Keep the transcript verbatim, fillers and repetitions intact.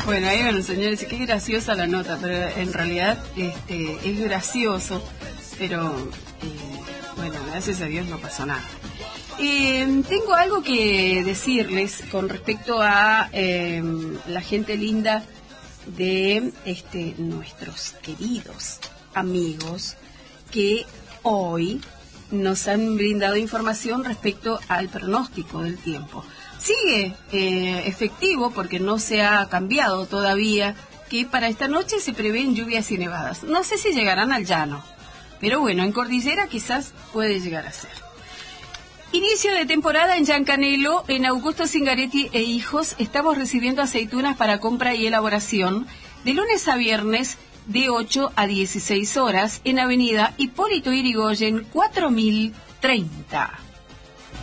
Bueno, ahí van los señores, qué graciosa la nota, pero en realidad este, es gracioso, pero eh, bueno, gracias a Dios no pasó nada. Eh, tengo algo que decirles con respecto a eh, la gente linda de este, nuestros queridos amigos que hoy nos han brindado información respecto al pronóstico del tiempo. Sigue eh, efectivo porque no se ha cambiado todavía, que para esta noche se prevén lluvias y nevadas. No sé si llegarán al llano, pero bueno, en cordillera quizás puede llegar a ser. Inicio de temporada en Yancanelo, en Augusto Zingaretti e Hijos. Estamos recibiendo aceitunas para compra y elaboración de lunes a viernes de ocho a dieciséis horas en Avenida Hipólito Yrigoyen cuatro mil treinta.